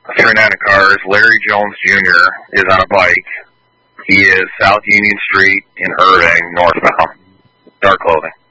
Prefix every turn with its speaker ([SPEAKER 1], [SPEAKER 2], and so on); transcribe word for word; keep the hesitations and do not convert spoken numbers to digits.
[SPEAKER 1] thirty-nine cars. Larry Jones Junior is on a bike. He is South Union Street in Irving, northbound. Dark clothing.